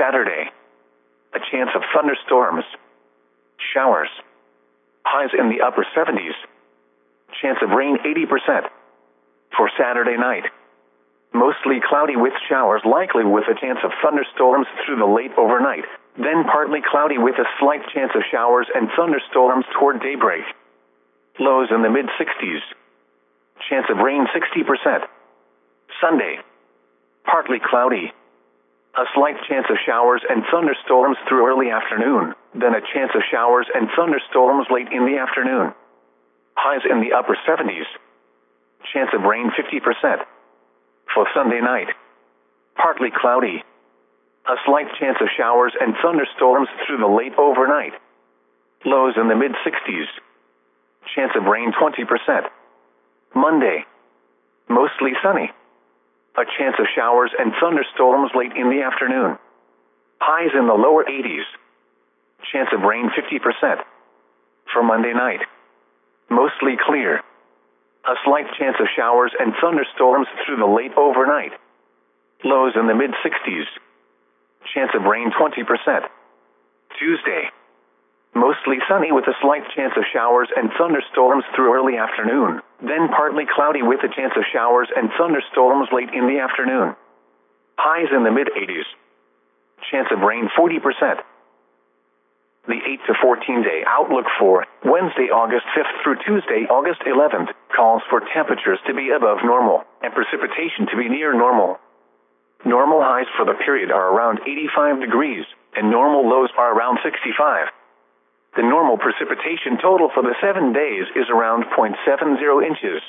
Saturday. A chance of thunderstorms. Showers. Highs in the upper 70s. Chance of rain 80%. For Saturday night. Mostly cloudy with showers likely with a chance of thunderstorms through the late overnight. Then partly cloudy with a slight chance of showers and thunderstorms toward daybreak. Lows in the mid-60s. Chance of rain 60%. Sunday. Partly cloudy. A slight chance of showers and thunderstorms through early afternoon, then a chance of showers and thunderstorms late in the afternoon. Highs in the upper 70s. Chance of rain 50%. For Sunday night. Partly cloudy. A slight chance of showers and thunderstorms through the late overnight. Lows in the mid-60s. Chance of rain 20%. Monday. Mostly sunny. A chance of showers and thunderstorms late in the afternoon. Highs in the lower 80s. Chance of rain 50%. For Monday night. Mostly clear. A slight chance of showers and thunderstorms through the late overnight. Lows in the mid-60s. Chance of rain 20%. Tuesday. Mostly sunny with a slight chance of showers and thunderstorms through early afternoon, then partly cloudy with a chance of showers and thunderstorms late in the afternoon. Highs in the mid-80s. Chance of rain 40%. The 8 to 14 day outlook for Wednesday, August 5th through Tuesday, August 11th, calls for temperatures to be above normal and precipitation to be near normal. Normal highs for the period are around 85 degrees, and normal lows are around 65. The normal precipitation total for the 7 days is around 0.70 inches.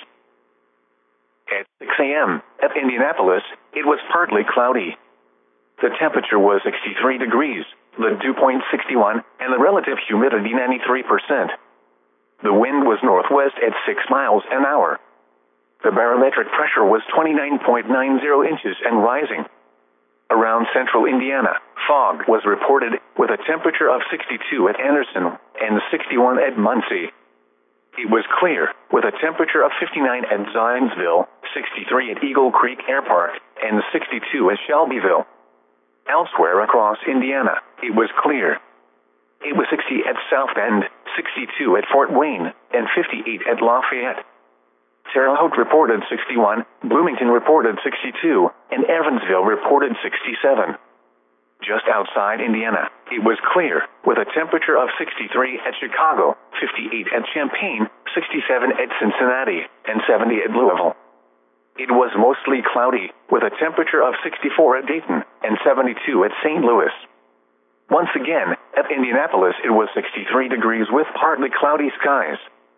At 6 a.m. at Indianapolis, it was partly cloudy. The temperature was 63 degrees, the dew point 61, and the relative humidity 93%. The wind was northwest at 6 miles an hour. The barometric pressure was 29.90 inches and rising. Around central Indiana, fog was reported with a temperature of 62 at Anderson and 61 at Muncie. It was clear with a temperature of 59 at Zionsville, 63 at Eagle Creek Air Park, and 62 at Shelbyville. Elsewhere across Indiana, it was clear. It was 60 at South Bend, 62 at Fort Wayne, and 58 at Lafayette. Terre Haute reported 61, Bloomington reported 62, and Evansville reported 67. Just outside Indiana, it was clear, with a temperature of 63 at Chicago, 58 at Champaign, 67 at Cincinnati, and 70 at Louisville. It was mostly cloudy, with a temperature of 64 at Dayton, and 72 at St. Louis. Once again, at Indianapolis it was 63 degrees with partly cloudy skies.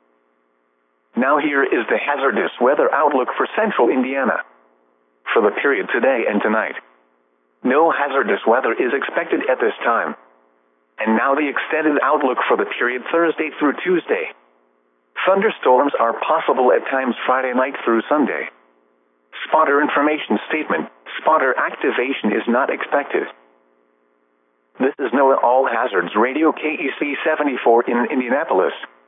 Now here is the hazardous weather outlook for central Indiana. For the period today and tonight. No hazardous weather is expected at this time. And now the extended outlook for the period Thursday through Tuesday. Thunderstorms are possible at times Friday night through Sunday. Spotter information statement. Spotter activation is not expected. This is NOAA All Hazards Radio KEC 74 in Indianapolis.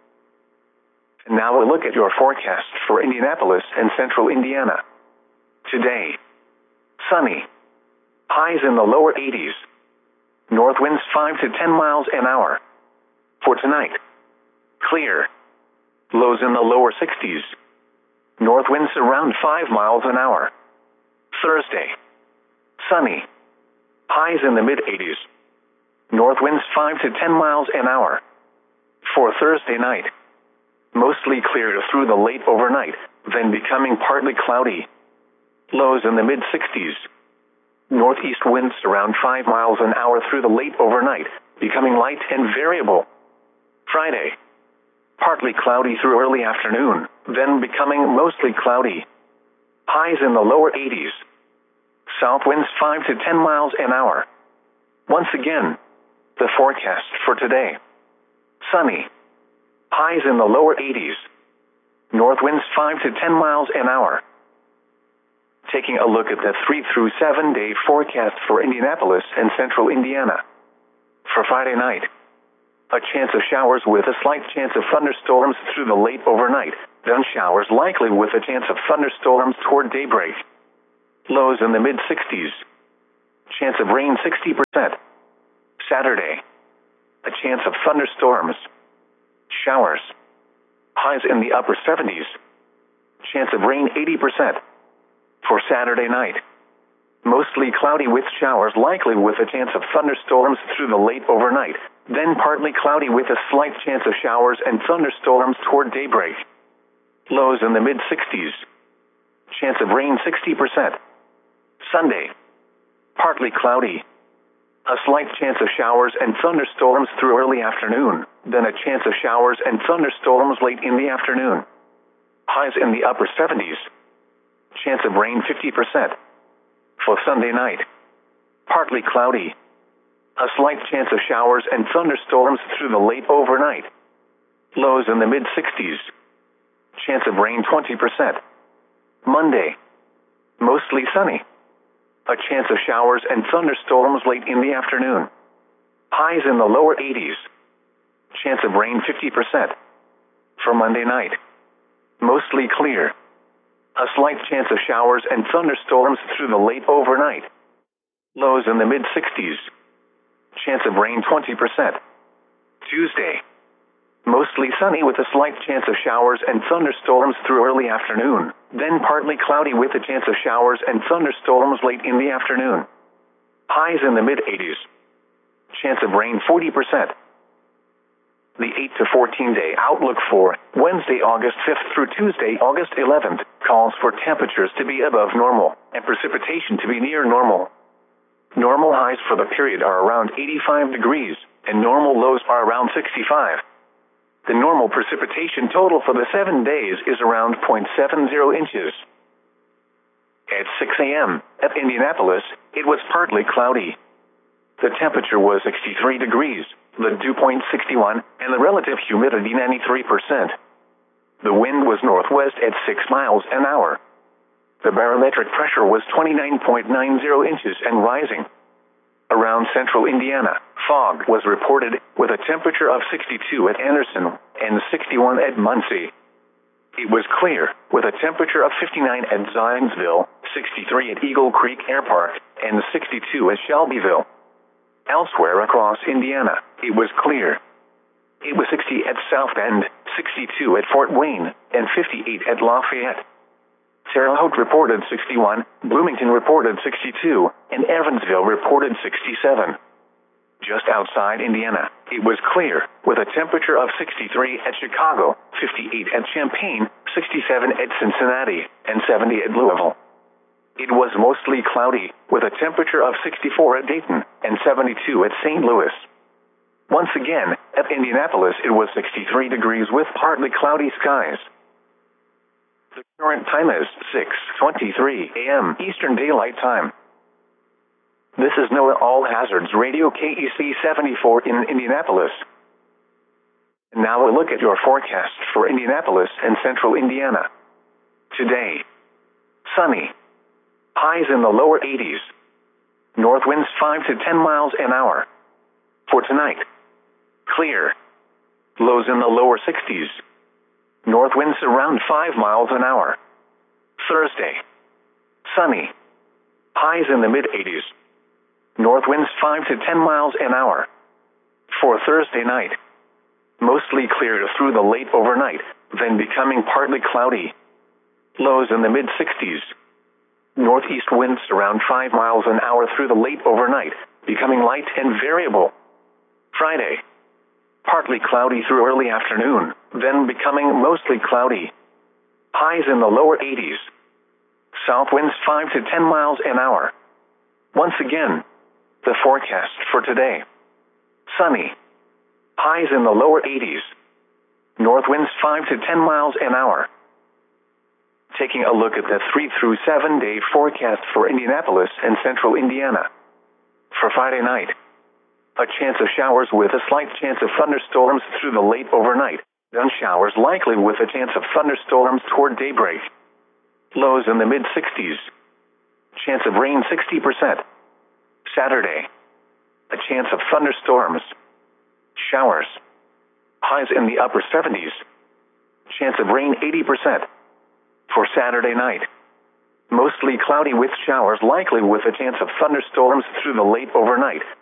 And now a look at your forecast for Indianapolis and central Indiana. Today. Sunny. Highs in the lower 80s. North winds 5 to 10 miles an hour. For tonight. Clear. Lows in the lower 60s. North winds around 5 miles an hour. Thursday. Sunny. Highs in the mid-80s. North winds 5 to 10 miles an hour. For Thursday night. Mostly clear through the late overnight, then becoming partly cloudy. Lows in the mid-60s. Northeast winds around 5 miles an hour through the late overnight, becoming light and variable. Friday. Partly cloudy through early afternoon, then becoming mostly cloudy. Highs in the lower 80s. South winds 5 to 10 miles an hour. Once again, the forecast for today. Sunny. Highs in the lower 80s. North winds 5 to 10 miles an hour. Taking a look at the 3 through 7 day forecast for Indianapolis and central Indiana. For Friday night. A chance of showers with a slight chance of thunderstorms through the late overnight, then showers likely with a chance of thunderstorms toward daybreak. Lows in the mid-60s. Chance of rain 60%. Saturday. A chance of thunderstorms. Showers. Highs in the upper 70s. Chance of rain 80%. For Saturday night. Mostly cloudy with showers likely with a chance of thunderstorms through the late overnight. Then partly cloudy with a slight chance of showers and thunderstorms toward daybreak. Lows in the mid-60s. Chance of rain 60%. Sunday. Partly cloudy. A slight chance of showers and thunderstorms through early afternoon, then a chance of showers and thunderstorms late in the afternoon. Highs in the upper 70s. Chance of rain 50%. For Sunday night. Partly cloudy. A slight chance of showers and thunderstorms through the late overnight. Lows in the mid-60s. Chance of rain 20%. Monday. Mostly sunny. A chance of showers and thunderstorms late in the afternoon. Highs in the lower 80s. Chance of rain 50%. For Monday night. Mostly clear. A slight chance of showers and thunderstorms through the late overnight. Lows in the mid-60s. Chance of rain 20%. Tuesday. Mostly sunny with a slight chance of showers and thunderstorms through early afternoon, then partly cloudy with a chance of showers and thunderstorms late in the afternoon. Highs in the mid-80s. Chance of rain 40%. The 8 to 14 day outlook for Wednesday, August 5th through Tuesday, August 11th, calls for temperatures to be above normal and precipitation to be near normal. Normal highs for the period are around 85 degrees, and normal lows are around 65. The normal precipitation total for the 7 days is around 0.70 inches. At 6 a.m. at Indianapolis, it was partly cloudy. The temperature was 63 degrees, the dew point 61, and the relative humidity 93%. The wind was northwest at 6 miles an hour. The barometric pressure was 29.90 inches and rising. Around central Indiana, fog was reported with a temperature of 62 at Anderson and 61 at Muncie. It was clear with a temperature of 59 at Zionsville, 63 at Eagle Creek Air Park, and 62 at Shelbyville. Elsewhere across Indiana, it was clear. It was 60 at South Bend, 62 at Fort Wayne, and 58 at Lafayette. Terre Haute reported 61, Bloomington reported 62, and Evansville reported 67. Just outside Indiana, it was clear, with a temperature of 63 at Chicago, 58 at Champaign, 67 at Cincinnati, and 70 at Louisville. It was mostly cloudy, with a temperature of 64 at Dayton, and 72 at St. Louis. Once again, at Indianapolis it was 63 degrees with partly cloudy skies. The current time is 6:23 a.m. Eastern Daylight Time. This is NOAA All Hazards Radio KEC 74 in Indianapolis. Now we'll look at your forecast for Indianapolis and central Indiana. Today, sunny. Highs in the lower 80s. North winds 5 to 10 miles an hour. For tonight, clear. Lows in the lower 60s. North winds around 5 miles an hour. Thursday, sunny. Highs in the mid-80s. North winds 5 to 10 miles an hour. For Thursday night, mostly clear through the late overnight, then becoming partly cloudy. Lows in the mid-60s. Northeast winds around 5 miles an hour through the late overnight, becoming light and variable. Friday, partly cloudy through early afternoon, then becoming mostly cloudy. Highs in the lower 80s. South winds 5 to 10 miles an hour. Once again, the forecast for today. Sunny. Highs in the lower 80s. North winds 5 to 10 miles an hour. Taking a look at the 3 through 7 day forecast for Indianapolis and central Indiana. For Friday night, a chance of showers with a slight chance of thunderstorms through the late overnight, then showers likely with a chance of thunderstorms toward daybreak. Lows in the mid-60s. Chance of rain 60%. Saturday, a chance of thunderstorms. Showers. Highs in the upper 70s. Chance of rain 80%. For Saturday night, Mostly cloudy with showers likely with a chance of thunderstorms through the late overnight.